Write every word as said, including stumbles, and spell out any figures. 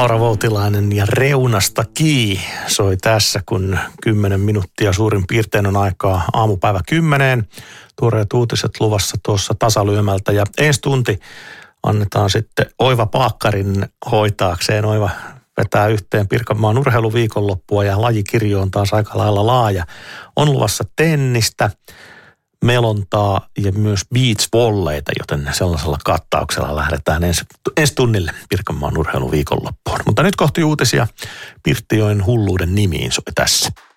Laura Voutilainen ja Reunasta Kii soi tässä, kun kymmenen minuuttia suurin piirtein on aikaa aamupäivä kymmeneen. Tuoreet uutiset luvassa tuossa tasalyömältä ja ensi tunti annetaan sitten Oiva Paakkarin hoitaakseen. Oiva vetää yhteen Pirkanmaan urheiluviikonloppua ja lajikirjo on taas aika lailla laaja. On luvassa tennistä, melontaa ja myös beach-volleita, joten sellaisella kattauksella lähdetään ensi, ensi tunnille Pirkanmaan urheiluviikonloppuun. Mutta nyt kohti uutisia Pirttijoen hulluuden nimiin soi tässä.